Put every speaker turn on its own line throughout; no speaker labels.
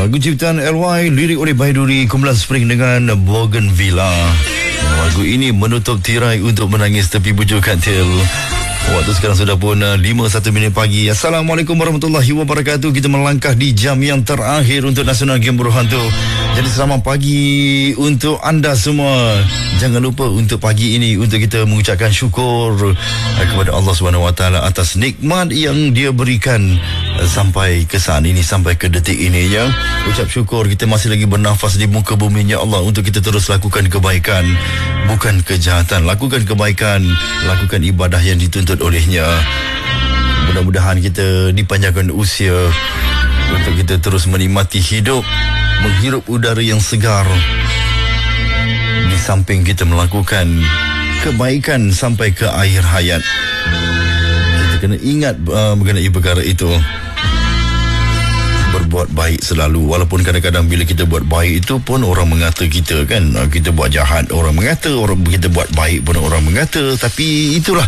Lagu ciptaan LY, lirik oleh Baiduri, kumpulan Spring dengan Bougainvillea. Lagu ini menutup tirai untuk menangis tepi bujur katil. Waktu sekarang sudah pun 5:01 pagi. Assalamualaikum warahmatullahi wabarakatuh. Kita melangkah di jam yang terakhir untuk Nasional Game Berhantu. Jadi selamat pagi untuk anda semua. Jangan lupa untuk pagi ini untuk kita mengucapkan syukur kepada Allah SWT atas nikmat yang Dia berikan sampai ke saat ini, sampai ke detik ini ya. Ucap syukur kita masih lagi bernafas di muka bumi ya Allah, untuk kita terus lakukan kebaikan, bukan kejahatan. Lakukan kebaikan, lakukan ibadah yang dituntut olehnya. Mudah-mudahan kita dipanjangkan usia untuk kita terus menikmati hidup, menghirup udara yang segar, di samping kita melakukan kebaikan sampai ke akhir hayat. Kita kena ingat mengenai perkara itu. Berbuat baik selalu, walaupun kadang-kadang bila kita buat baik itu pun orang mengata kita kan, kita buat jahat orang mengata, kita buat baik pun orang mengata. Tapi itulah,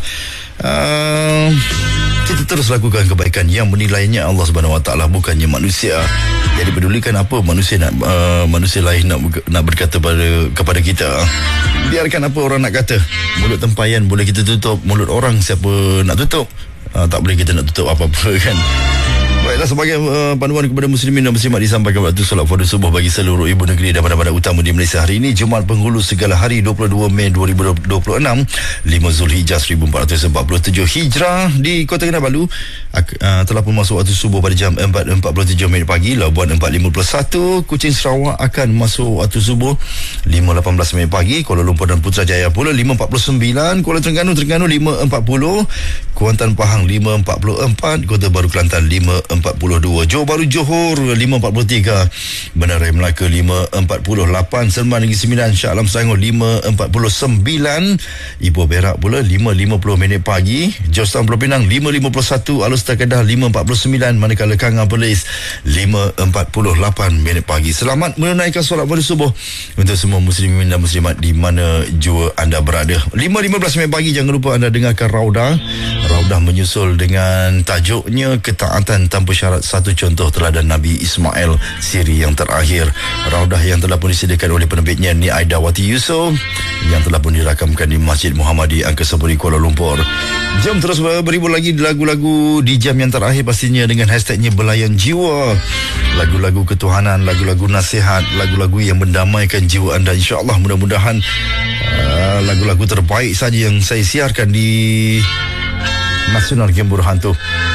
kita terus lakukan kebaikan yang menilainya Allah SWT, bukannya manusia. Jadi pedulikan apa manusia lain nak berkata kepada kita. Biarkan apa orang nak kata. Mulut tempayan boleh kita tutup, mulut orang siapa nak tutup? Tak boleh kita nak tutup apa-apa kan. Baiklah, sebagai panduan kepada muslimin dan muslimat disampaikan waktu solat fardu subuh bagi seluruh ibu negeri dan bandar-bandar utama di Malaysia hari ini, Jumaat Penghulu Segala Hari 22 Mei 2026, 5 Zulhijjah 1447 Hijrah. Di Kota Kinabalu telah pun masuk waktu subuh pada jam 4.47 minit pagi. Labuan 4.51, Kuching Sarawak akan masuk waktu subuh 5.18 minit pagi. Kuala Lumpur dan Putrajaya pula 5.49, Kuala Terengganu 5.40, Kuantan Pahang 5.44, Kota Baru Kelantan 5.42, Johor Bahru Johor 5.43, Bandar Raya Melaka 5.48, Seremban Negeri Sembilan Shah Alam Selangor 5.49, Ipoh Perak pula 5.50 minit pagi, Jostang Pulau Pinang 5.51, Alustar Kedah 5.49, manakala Kangar Perlis 5.48 minit pagi. Selamat menunaikan solat fardu subuh untuk semua muslimin dan muslimat di mana jua anda berada. 5.15 minit pagi, jangan lupa anda dengarkan Raudah menyusul dengan tajuknya Ketaatan Tanpa Syarat, satu contoh teladan Nabi Ismail, siri yang terakhir. Raudah yang telah pun disediakan oleh penerbitnya Ni Aidawati Yusof, yang telah pun dirakamkan di Masjid Muhammadi Angkasa Puri Kuala Lumpur. Jom terus beribu lagi lagu-lagu di jam yang terakhir, pastinya dengan hashtagnya Belayan Jiwa. Lagu-lagu ketuhanan, lagu-lagu nasihat, lagu-lagu yang mendamaikan jiwa anda. InsyaAllah mudah-mudahan lagu-lagu terbaik saja yang saya siarkan di Nasional Game Berhantu.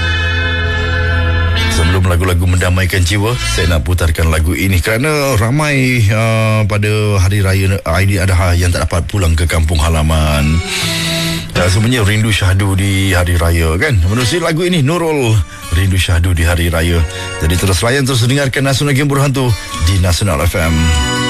Sebelum lagu-lagu mendamaikan jiwa, saya nak putarkan lagu ini kerana ramai pada hari raya Aidiladha yang tak dapat pulang ke kampung halaman. Sebenarnya rindu syahdu di hari raya kan. Menerusi lagu ini, Nurul, rindu syahdu di hari raya. Jadi terus layan, terus dengarkan Nasional Game Berhantu di Nasional FM.